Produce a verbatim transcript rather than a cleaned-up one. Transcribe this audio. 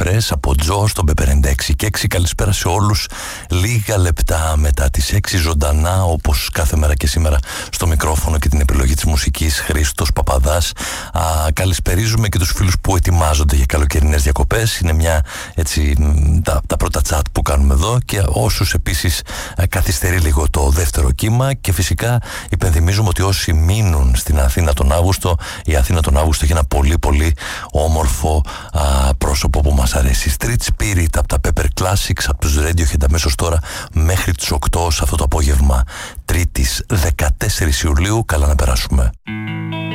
Express από Τζο στον Π ενενήντα έξι και έξι. Καλησπέρα σε όλους. Λίγα λεπτά μετά τις έξι, ζωντανά όπως κάθε μέρα και σήμερα στο μικρόφωνο και την επιλογή της μουσικής, Χρήστος Παπαδάς. Α, καλησπερίζουμε και τους φίλους που ετοιμάζονται για καλοκαιρινές διακοπές. Είναι μια έτσι τα, τα πρώτα chat που κάνουμε εδώ, και όσους επίσης καθυστερεί λίγο το δεύτερο κύμα. Και φυσικά υπενθυμίζουμε ότι όσοι μείνουν στην Αθήνα τον Αύγουστο, η Αθήνα τον Αύγουστο έχει ένα πολύ πολύ όμορφο α, πρόσωπο που μας αρέσει. Street Spirit από τα Pepper Classics, από τους Radiohead, αμέσως τώρα μέχρι τις οκτώ σε αυτό το απόγευμα Τρίτης δεκατέσσερις Ιουλίου. Καλά να περάσουμε.